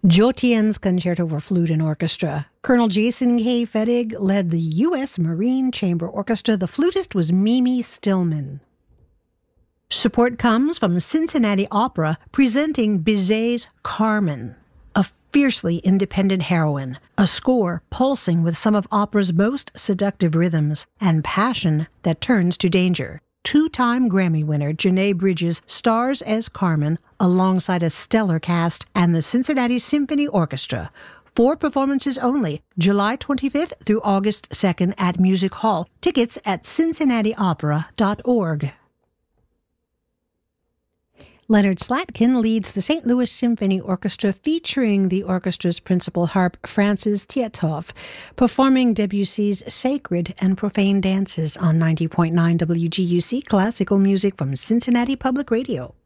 Jotien's Concerto for Flute and Orchestra. Colonel Jason K. Fedig led the U.S. Marine Chamber Orchestra. The flutist was Mimi Stillman. Support comes from Cincinnati Opera presenting Bizet's Carmen, a fiercely independent heroine, a score pulsing with some of opera's most seductive rhythms and passion that turns to danger. Two-time Grammy winner Janae Bridges stars as Carmen alongside a stellar cast and the Cincinnati Symphony Orchestra. 4 performances only, July 25th through August 2nd at Music Hall. Tickets at cincinnatiopera.org. Leonard Slatkin leads the St. Louis Symphony Orchestra featuring the orchestra's principal harp, Francis Tiethoff, performing Debussy's Sacred and Profane Dances on 90.9 WGUC Classical Music from Cincinnati Public Radio.